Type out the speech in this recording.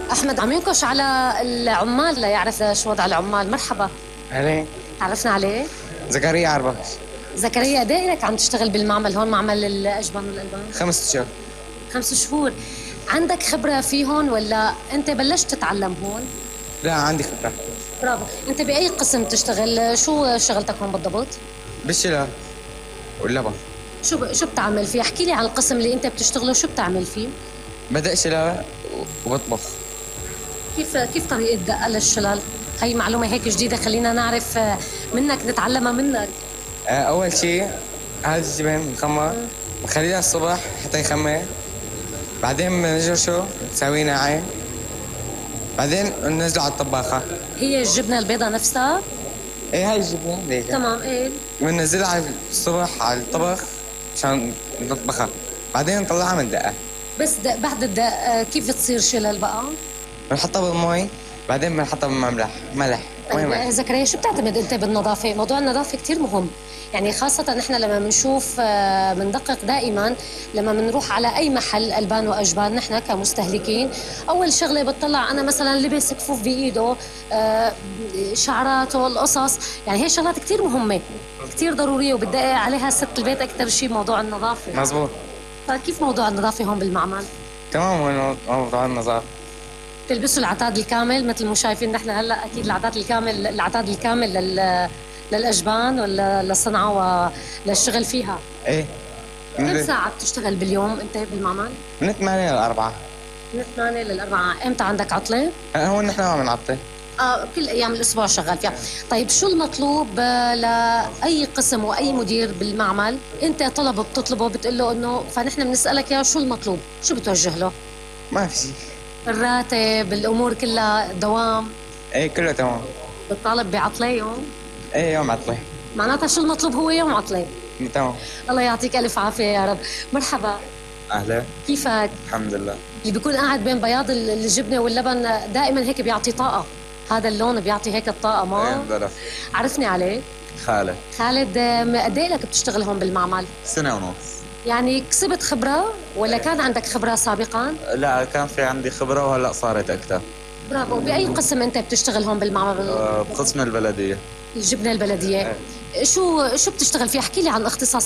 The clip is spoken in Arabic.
احمد عم ينكش على العمال ليعرف شو وضع العمال. مرحبا. اهلين. تعرفنا عليه؟ زكريا عربش. زكريا، قد ايه لك عم تشتغل بالمعمل هون، معمل الاجبان والالبان؟ 5 اشهر. 5 شهور. عندك خبرة فيهم ولا انت بلشت تتعلم هون؟ لا، عندي خبرة. برافو. انت باي قسم تشتغل؟ شو شغلتك هون بالضبط؟ بالشلال واللبن. شو بتعمل فيه؟ احكي لي عن القسم اللي انت بتشتغله، شو بتعمل فيه؟ بدأ شلال وبطبخ. كيف طريقة دقة للشلال؟ هي معلومة هيك جديدة، خلينا نعرف منك، نتعلمها منك. أول شيء هذا الجبن مخمر بخليه الصبح حتى يخمر، بعدين بنجرشه نسويه ناعم، بعدين ننزله على الطباخة. هي الجبنة البيضة نفسها؟ ايه، هاي الجبنة ليك. تمام. ايه، بننزلها على الصبح على الطبخ عشان نطبخها، بعدين نطلعها من الدقة. بس بعد الدق كيف بتصير شلل بقى؟ بنحطها بالمي، بعدين بنحطها بالمملح ملح. طيب زكريا، شو بتعتمد انت بالنظافة؟ موضوع النظافة كتير مهم، يعني خاصة نحن لما بنشوف بندقق دائما لما بنروح على أي محل ألبان وأجبان، نحن كمستهلكين أول شغلة بتطلع أنا مثلا لبس كفوف بإيده، شعراته، القصص، يعني هي شغلات كتير مهمة، كتير ضرورية، وبتدقق عليها ست البيت أكثر شيء موضوع النظافة. مزبوط. فكيف موضوع النظافة هون بالمعمل؟ تمام. هو موضوع النظافة. تلبسوا العتاد الكامل مثل ما شايفين نحن هلا، اكيد العتاد الكامل للاجبان ولا للصنعه وللشغل فيها. ايه. كم ساعة بتشتغل باليوم انت بالمعمل؟ من 8 ل 4. من 8 ل 4. امتى عندك عطلة؟ هون نحن ما بنعطل. كل ايام الاسبوع شغال فيها. طيب شو المطلوب لاي قسم واي مدير بالمعمل؟ انت طلب بتطلبه بتقول له انه، فنحن بنسالك يا شو المطلوب، شو بتوجه له؟ ما في شيء. الراتب، الامور كلها، الدوام؟ ايه، كله تمام. بتطالب بعطلة يوم؟ ايه، يوم عطلة. معناتها شو المطلوب هو يوم عطلة. تمام. الله يعطيك ألف عافية يا رب. مرحبا. أهلا. كيفك؟ الحمد لله. اللي بيكون قاعد بين بياض الجبنة واللبن دائما هيك بيعطي طاقة، هذا اللون بيعطي هيك الطاقة، ما؟ ايه، عرفني عليه. خالد. خالد، قد ايه لك بتشتغل هون بالمعمل؟ 1.5 سنة. يعني كسبت خبرة ولا كان عندك خبرة سابقا؟ لا، كان في عندي خبرة وهلأ صارت أكثر. برافو. بأي قسم أنت بتشتغل هون بالمعمل؟ بقسم البلدية. الجبنة البلدية. شو بتشتغل فيه؟ احكي لي عن اختصاص